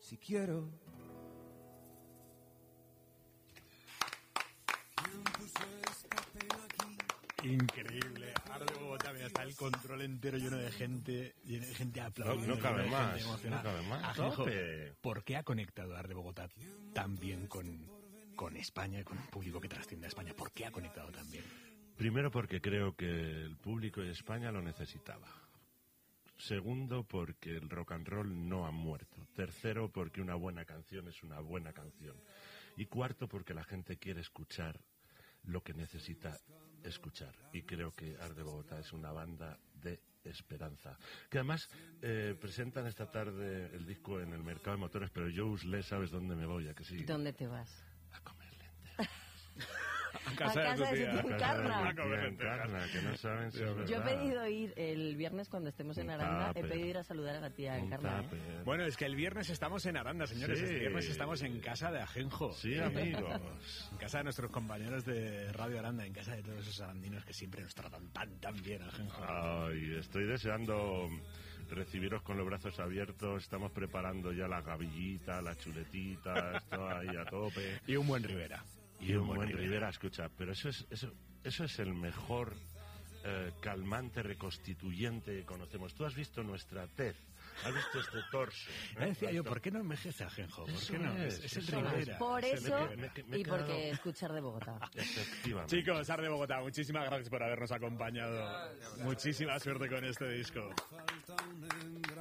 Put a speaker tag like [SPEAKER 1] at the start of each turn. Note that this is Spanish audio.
[SPEAKER 1] si quiero.
[SPEAKER 2] Increíble. Ahora de Bogotá, mira, está el control entero lleno de gente aplaudiendo.
[SPEAKER 3] No cabe más.
[SPEAKER 2] Ajenjo, ¿por qué ha conectado Ar de Bogotá tan bien con España y con un público que trasciende a España? ¿Por qué ha conectado tan bien?
[SPEAKER 3] Primero porque creo que el público de España lo necesitaba. Segundo, porque el rock and roll no ha muerto. Tercero, porque una buena canción es una buena canción. Y cuarto, porque la gente quiere escuchar lo que necesita escuchar. Y creo que Ar de Bogotá es una banda de esperanza. Que además presentan esta tarde el disco en el mercado de motores, pero yo, Usle, ¿sabes dónde me voy? ¿A que sí?
[SPEAKER 4] ¿Dónde te vas?
[SPEAKER 3] A comer lentejas.
[SPEAKER 2] A casa de tu tía.
[SPEAKER 3] Encarna, que no saben si es verdad.
[SPEAKER 4] Yo he pedido ir el viernes cuando estemos en Aranda, he pedido ir a saludar a la tía Encarna.
[SPEAKER 2] Bueno, es que el viernes estamos en Aranda, señores.
[SPEAKER 3] Sí.
[SPEAKER 2] El viernes estamos en casa de Ajenjo.
[SPEAKER 3] Sí, amigos.
[SPEAKER 2] En casa de nuestros compañeros de Radio Aranda, en casa de todos esos arandinos que siempre nos tratan tan bien, Ajenjo.
[SPEAKER 3] Ay, estoy deseando recibiros con los brazos abiertos. Estamos preparando ya la gavillita, la chuletita, esto ahí a tope.
[SPEAKER 2] Y un buen Rivera.
[SPEAKER 3] Y un buen Rivera, escucha, pero eso es el mejor calmante reconstituyente que conocemos. Tú has visto nuestra tez, has visto este torso.
[SPEAKER 2] Decía yo, ¿por qué no envejece Ajenjo? ¿Por qué no? Es el Rivera.
[SPEAKER 4] Por eso
[SPEAKER 3] me
[SPEAKER 4] y porque escuchar de Bogotá.
[SPEAKER 3] Efectivamente.
[SPEAKER 2] Chicos, Ar de Bogotá, muchísimas gracias por habernos acompañado. Muchísima suerte con este disco.